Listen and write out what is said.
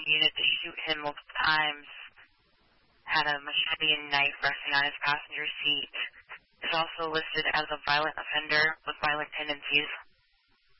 unit to shoot him multiple times, had a machete and knife resting on his passenger seat, is also listed as a violent offender with violent tendencies.